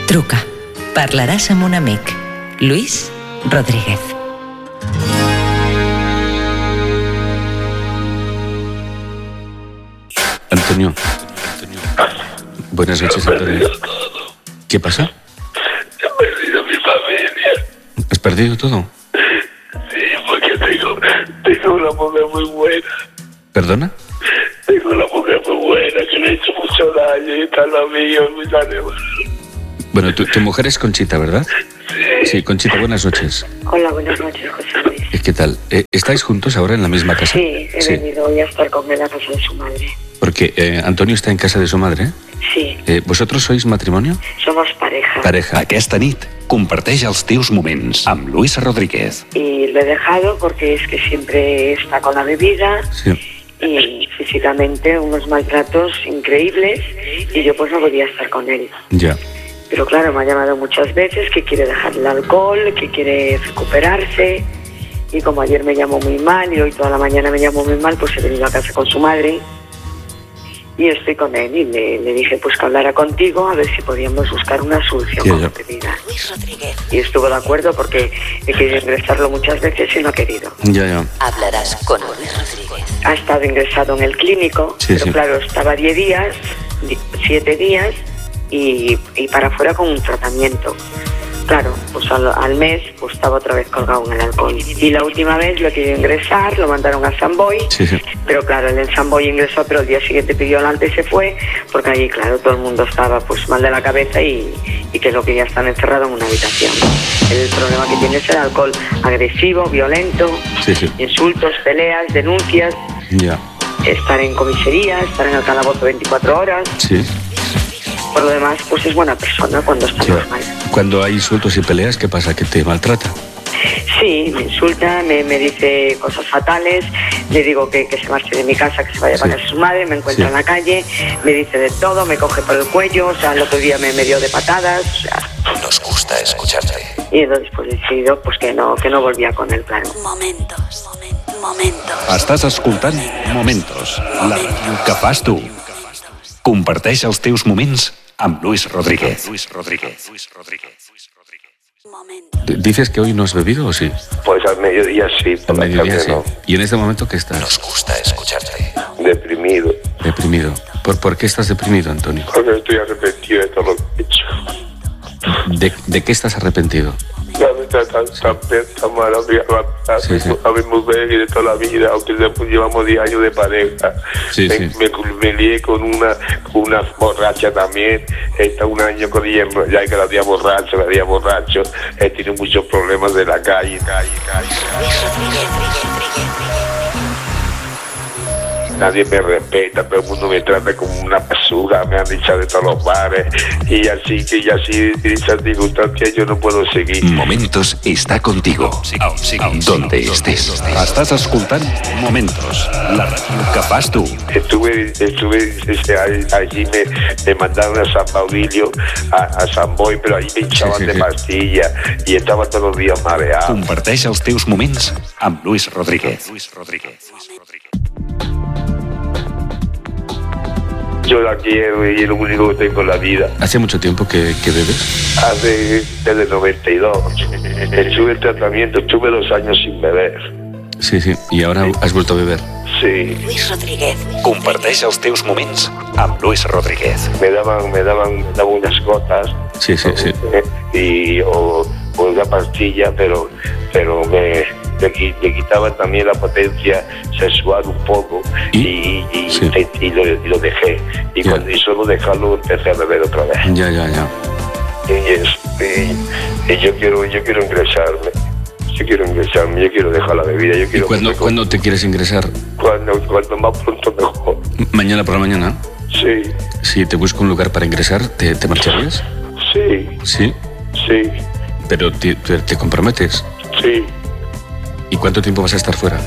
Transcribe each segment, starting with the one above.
Truca. Parlaràs amb un amic. Luis Rodríguez. Antonio. Buenas noches, Antonio. ¿Qué pasa? He perdido mi familia. ¿Has perdido todo? Sí, porque tengo una mujer muy buena. ¿Perdona? Tengo una mujer muy buena que me ha hecho mucho daño y está lo mío, muy daño. Bueno, tu mujer es Conchita, ¿verdad? Sí, Conchita, buenas noches. Hola, buenas noches, José Luis. ¿Qué tal? ¿Estáis juntos ahora en la misma casa? Sí, he venido hoy a estar con él a casa de su madre. Porque Antonio está en casa de su madre, ¿eh? Sí. ¿Vosotros sois matrimonio? Somos pareja. Pareja. Aquesta nit, comparteix els teus moments amb Luis Rodríguez. Y lo he dejado porque es que siempre está con la bebida. Sí. Y físicamente unos maltratos increíbles y yo pues no podía estar con él. Ya. Pero claro, me ha llamado muchas veces que quiere dejar el alcohol, que quiere recuperarse. Y como ayer me llamó muy mal y hoy toda la mañana me llamó muy mal, pues he venido a casa con su madre. Y estoy con él y le dije pues que hablara contigo a ver si podíamos buscar una solución con la bebida. Y estuvo de acuerdo porque he querido ingresarlo muchas veces y no ha querido. Ya. Hablarás con Luis Rodríguez. Ha estado ingresado en el clínico, pero claro, estaba 10 días, 7 días y para afuera con un tratamiento. Claro, pues al mes pues estaba otra vez colgado en el alcohol. Y la última vez lo quería ingresar, lo mandaron a San Boy, pero claro, él en San Boy ingresó, pero el día siguiente pidió el alta y se fue, porque allí, claro, todo el mundo estaba pues mal de la cabeza y que no quería estar encerrado en una habitación. El problema que tiene es el alcohol agresivo, violento, insultos, peleas, denuncias, estar en comisaría, estar en el calabozo 24 horas. Sí. Por lo demás, pues es buena persona cuando está normal. Cuando hay insultos y peleas, ¿qué pasa? ¿Que te maltrata? Sí, me insulta, me dice cosas fatales, le digo que se marche de mi casa, que se vaya para casa de su madre, me encuentra en la calle, me dice de todo, me coge por el cuello, o sea, el otro día me dio de patadas, o sea. Nos gusta escucharte. Y entonces pues he decidido pues que no volvía con él, claro. Momentos. Estàs escoltant Momentos, la ràdio que fas tu. Comparteix els teus moments amb Luis Rodríguez. ¿Dices que hoy no has bebido o sí? Pues al mediodía sí, Al mediodía sí. no. ¿Y en este momento qué estás? Nos gusta escucharte. Deprimido. Deprimido. ¿Por qué estás deprimido, Antonio? Porque estoy arrepentido de todo lo que he hecho. ¿De qué estás arrepentido? Tan mal a mi mujer y de toda la vida, aunque después llevamos 10 años de pareja. Me lié con una borracha también. Está un año con ella, ya que la día borracho. Tiene muchos problemas de la calle. Nadie me respeta, todo el mundo me trata como una basura, me han dicho de todos los bares y así en esas circunstancias yo no puedo seguir. Momentos está contigo, donde estés. Estàs escoltant Momentos, la ràdio que fas tu. Estuve allí me mandaron a San Baudilio, a San Boy, pero allí me hinchaban de pastillas y estaba todos los días mareado. Comparteix els teus moments amb Luis Rodríguez. Yo la quiero y es lo único que tengo en la vida. ¿Hace mucho tiempo que bebes? Desde el 92. Estuve en tratamiento, estuve 2 años sin beber. Sí. ¿Y ahora has vuelto a beber? Sí. Luis Rodríguez. Comparteix els teus moments amb Luis Rodríguez. Me daban unas gotas. Sí. O una pastilla, pero me quitaban también la potencia sexual un poco y lo dejé. Y cuando solo dejarlo empecé a beber otra vez. Ya. Y yo quiero ingresarme. Yo quiero dejar la bebida. ¿Y cuándo te quieres ingresar? Cuando más pronto mejor. ¿Mañana por la mañana? Sí. Si te busco un lugar para ingresar, ¿te marcharías? Sí. ¿Sí? Sí. ¿Pero te comprometes? Sí. ¿Y cuánto tiempo vas a estar fuera?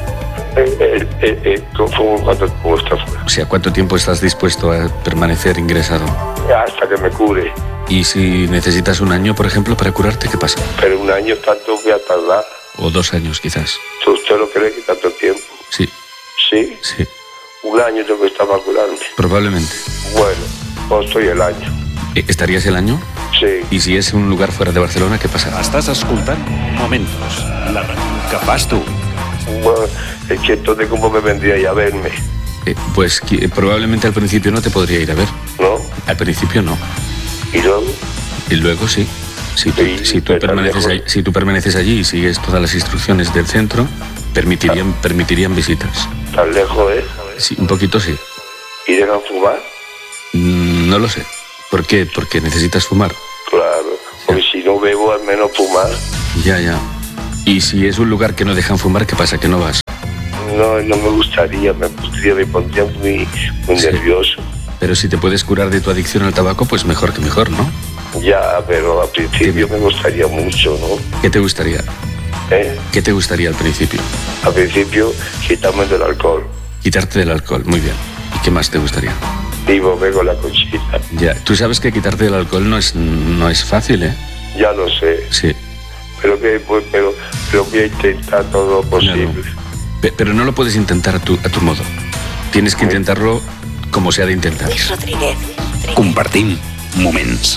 ¿Cuánto tiempo estás fuera? O sea, ¿cuánto tiempo estás dispuesto a permanecer ingresado? Hasta que me cure. ¿Y si necesitas 1 año, por ejemplo, para curarte, qué pasa? Pero 1 año tanto voy a tardar. O 2 años, quizás. ¿Usted lo cree que tanto tiempo? Sí. ¿Sí? Sí. 1 año tengo que estar para curarme. Probablemente. Bueno, pues estoy el año. ¿Estarías el año? Sí. ¿Y si es un lugar fuera de Barcelona, qué pasarà? Estàs escoltant Momentos, la ràdio que fas tu. Bueno, es que entonces ¿cómo me vendría a verme? Pues probablemente al principio no te podría ir a ver. ¿No? Al principio no. ¿Y luego? Y luego sí. Si tú permaneces allí y sigues todas las instrucciones del centro, permitirían visitas. ¿Tan lejos, Sí, un poquito sí. ¿Y dejan fumar? No lo sé. ¿Por qué? Porque necesitas fumar. Claro, porque si no bebo, al menos fumar. Ya. Y si es un lugar que no dejan fumar, ¿qué pasa? ¿Que no vas? No me gustaría, me pondría muy nervioso. Pero si te puedes curar de tu adicción al tabaco, pues mejor que mejor, ¿no? Ya, pero al principio me gustaría mucho, ¿no? ¿Qué te gustaría? ¿Qué te gustaría al principio? Al principio, quitarme del alcohol. Quitarte del alcohol, muy bien. ¿Y qué más te gustaría? Y volver con la Conchita. Ya, tú sabes que quitarte del alcohol no es fácil, ¿eh? Ya lo sé. Sí. Pero voy a intentar todo lo posible. No. Pero no lo puedes intentar a tu modo. Tienes que intentarlo como se ha de intentar. Luis Rodríguez. Compartim moments.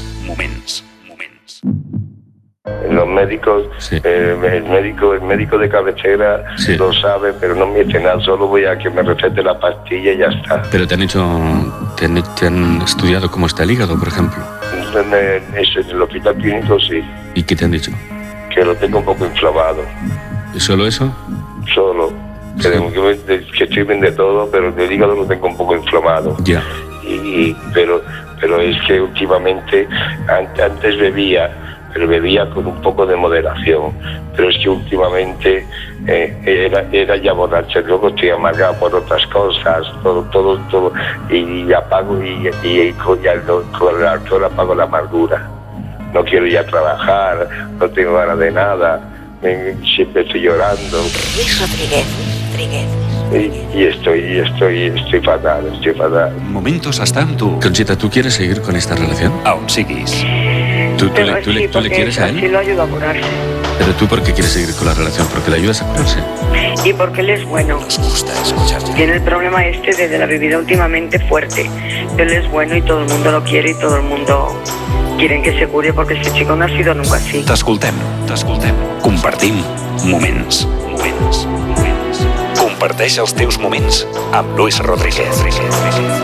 Los médicos, sí. el médico de cabecera sí. lo sabe, pero no me dice nada, solo voy a que me recete la pastilla y ya está. Pero te han estudiado cómo está el hígado, por ejemplo. En el hospital clínico sí. ¿Y qué te han dicho? Que lo tengo un poco inflamado. ¿Solo eso? Solo. Sí. Que estoy bien de todo, pero el hígado lo tengo un poco inflamado. Ya. Pero es que últimamente, antes bebía, pero bebía con un poco de moderación. Pero es que últimamente era ya borracho, luego estoy amargado por otras cosas, todo. Y apago con el alcohol apago la amargura. No quiero ya trabajar, no tengo ganas de nada, siempre estoy llorando. Luis Rodríguez. Y estoy fatal. Momentos està amb tu. Conchita, ¿tú quieres seguir con esta relación? A on siguis. ¿Tú le quieres a él? Sí, lo ayuda a curarse. ¿Pero tú por qué quieres seguir con la relación? ¿Porque le ayudas a curarse? Y porque él es bueno. Nos gusta escucharte. Tiene el problema de la bebida últimamente fuerte. Él es bueno y todo el mundo lo quiere y todo el mundo quiere que se cure porque ese chico no ha sido nunca así. T'escoltem. Compartim moments. Comparteix els teus moments amb Luis Rodríguez.